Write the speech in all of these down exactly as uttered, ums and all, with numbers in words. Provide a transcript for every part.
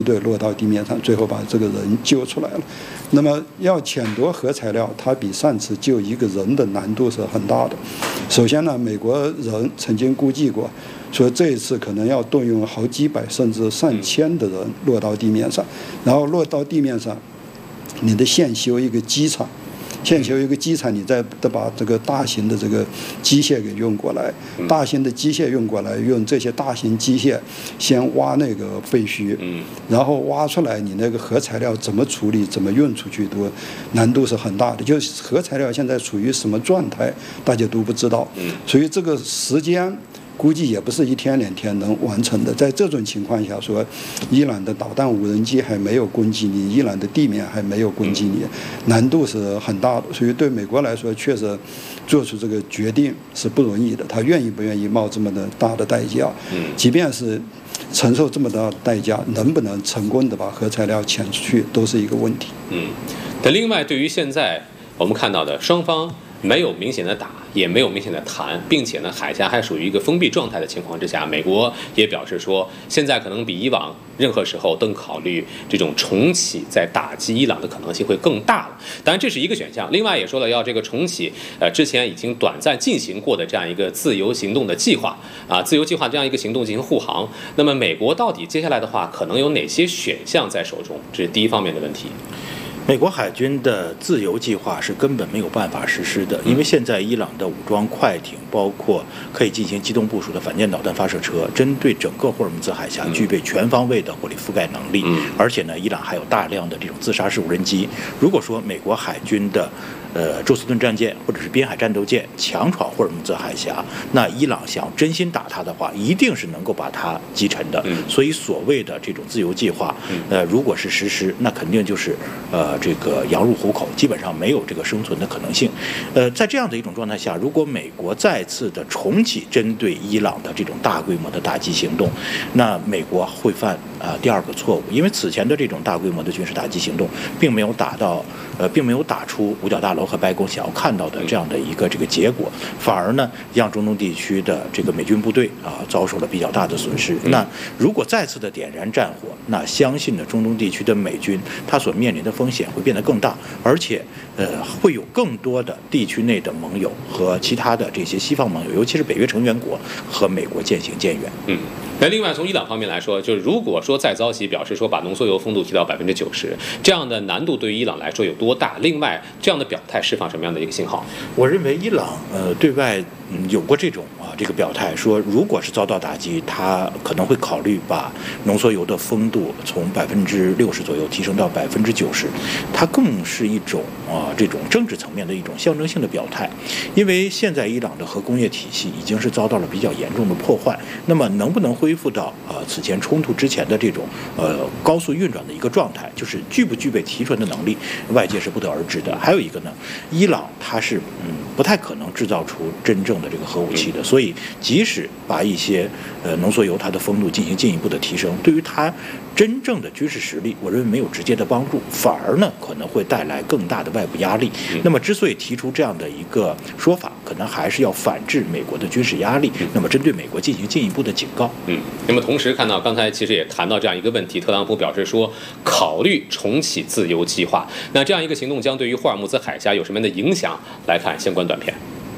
队落到地面上，最后把这个人救出来了。那么要抢夺核材料，它比上次救一个人的难度是很大的。首先呢，美国人曾经估计过，说这一次可能要动用好几百甚至上千的人落到地面上，然后落到地面上，你得现修一个机场。现修一个机场，你再得把这个大型的这个机械给用过来，大型的机械用过来，用这些大型机械先挖那个废墟，然后挖出来，你那个核材料怎么处理，怎么运出去，都难度是很大的。就是核材料现在处于什么状态，大家都不知道，所以这个时间估计也不是一天两天能完成的。在这种情况下说，伊朗的导弹无人机还没有攻击你，伊朗的地面还没有攻击你，难度是很大的。所以对美国来说，确实做出这个决定是不容易的。他愿意不愿意冒这么的大的代价？即便是承受这么大的代价，能不能成功的把核材料抢出去，都是一个问题。 嗯，但另外，对于现在我们看到的双方没有明显的打，也没有明显的谈，并且呢，海峡还属于一个封闭状态的情况之下，美国也表示说，现在可能比以往任何时候都考虑这种重启在打击伊朗的可能性会更大了。当然，这是一个选项。另外也说了，要这个重启呃之前已经短暂进行过的这样一个自由行动的计划啊，自由计划这样一个行动进行护航。那么美国到底接下来的话，可能有哪些选项在手中？这是第一方面的问题。 美国海军的自由计划是根本没有办法实施的，因为现在伊朗的武装快艇，包括可以进行机动部署的反舰导弹发射车，针对整个霍尔木兹海峡具备全方位的火力覆盖能力，而且呢，伊朗还有大量的这种自杀式无人机。如果说美国海军的呃宙斯盾战舰或者是滨海战斗舰强闯霍尔木兹海峡，那伊朗想真心打它的话，一定是能够把它击沉的。所以所谓的这种自由计划，呃，如果是实施，那肯定就是呃这个羊入虎口，基本上没有这个生存的可能性。呃，在这样的一种状态下，如果美国再次的重启针对伊朗的这种大规模的打击行动，那美国会犯啊、呃、第二个错误，因为此前的这种大规模的军事打击行动，并没有打到呃，并没有打出五角大楼和白宫想要看到的这样的一个这个结果，反而呢，让中东地区的这个美军部队啊遭受了比较大的损失。那如果再次的点燃战火，那相信呢，中东地区的美军他所面临的风险会变得更大，而且呃会有更多的地区内的盟友和其他的这些西方盟友，尤其是北约成员国和美国渐行渐远。 嗯。那另外从伊朗方面来说，就是如果说再遭袭，表示说把浓缩铀丰度提到百分之九十，这样的难度对于伊朗来说有多大？另外，这样的表态释放什么样的一个信号？ 我认为伊朗呃对外嗯有过这种啊这个表态，说如果是遭到打击，他可能会考虑把浓缩铀的丰度从百分之六十左右提升到百分之九十，它更是一种啊这种政治层面的一种象征性的表态，因为现在伊朗的核工业体系已经是遭到了比较严重的破坏，那么能不能恢复到呃此前冲突之前的这种呃高速运转的一个状态，就是具不具备提纯的能力，外界是不得而知的。还有一个呢，伊朗它是嗯不太可能制造出真正的这个核武器的，所以即使把一些呃浓缩铀它的丰度进行进一步的提升，对于它真正的军事实力，我认为没有直接的帮助，反而呢可能会带来更大的外部压力。那么之所以提出这样的一个说法，可能还是要反制美国的军事压力，那么针对美国进行进一步的警告。 嗯，那么同时看到刚才其实也谈到这样一个问题，特朗普表示说考虑重启自由计划，那这样一个行动将对于霍尔木兹海峡有什么样的影响？来看相关短片。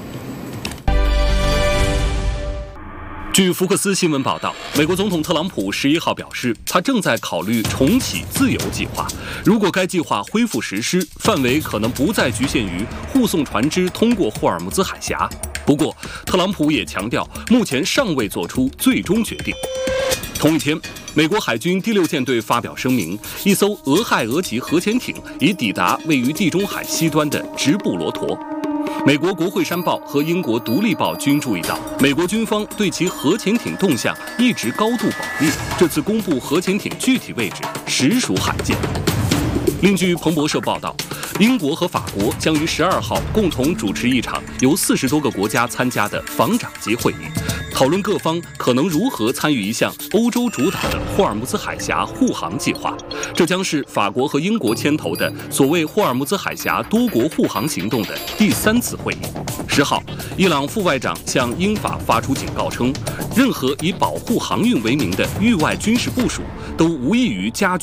据福克斯新闻报道，美国总统特朗普十一号表示，他正在考虑重启自由计划。如果该计划恢复实施，范围可能不再局限于护送船只通过霍尔木兹海峡。不过，特朗普也强调，目前尚未做出最终决定。同一天，美国海军第六舰队发表声明，一艘俄亥俄级核潜艇已抵达位于地中海西端的直布罗陀。美国国会山报和英国独立报均注意到，美国军方对其核潜艇动向一直高度保密，这次公布核潜艇具体位置实属罕见。另据彭博社报道，英国和法国将于十二号共同主持一场由四十多个国家参加的防长级会议， 讨论各方可能如何参与一项欧洲主导的霍尔木兹海峡护航计划。这将是法国和英国牵头的所谓霍尔木兹海峡多国护航行动的第三次会议。十号，伊朗副外长向英法发出警告称，任何以保护航运为名的域外军事部署都无异于加剧